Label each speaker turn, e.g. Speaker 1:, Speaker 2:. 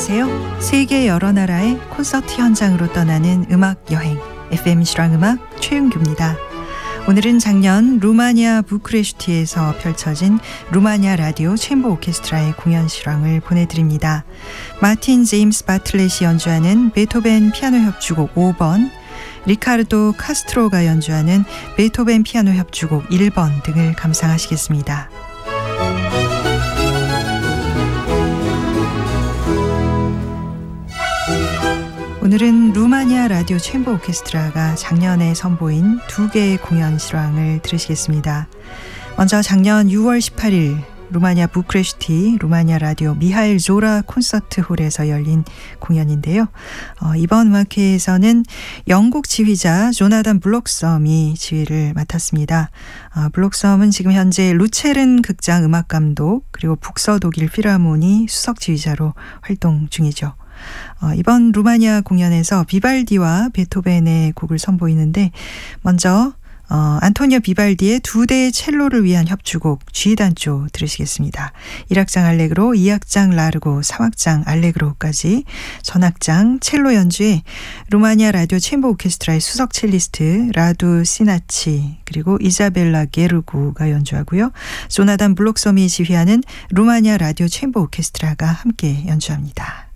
Speaker 1: 안녕하세요. 세계 여러 나라의 콘서트 현장으로 떠나는 음악 여행 FM 실황음악 최윤규입니다. 오늘은 작년 루마니아 부크레슈티에서 펼쳐진 루마니아 라디오 챔버 오케스트라의 공연 실황을 보내드립니다. 마틴 제임스 바틀렛이 연주하는 베토벤 피아노 협주곡 5번, 리카르도 카스트로가 연주하는 베토벤 피아노 협주곡 1번 등을 감상하시겠습니다. 오늘은 루마니아 라디오 챔버 오케스트라가 작년에 선보인 2개의 공연 실황을 들으시겠습니다. 먼저 작년 6월 18일 루마니아 부크레슈티 루마니아 라디오 미하일 조라 콘서트홀에서 열린 공연인데요. 이번 음악회에서는 영국 지휘자 조나단 블록섬이 지휘를 맡았습니다. 블록섬은 지금 현재 루체른 극장 음악감독 그리고 북서독일 필하모니 수석 지휘자로 활동 중이죠. 이번 루마니아 공연에서 비발디와 베토벤의 곡을 선보이는데 먼저 안토니오 비발디의 2대의 첼로를 위한 협주곡 G단조 들으시겠습니다. 1악장 알레그로, 2악장 라르고, 3악장 알레그로까지 전악장 첼로 연주에 루마니아 라디오 챔버 오케스트라의 수석 첼리스트 라두 시나치 그리고 이자벨라 게르구가 연주하고요. 조나단 블록섬이 지휘하는 루마니아 라디오 챔버 오케스트라가 함께 연주합니다.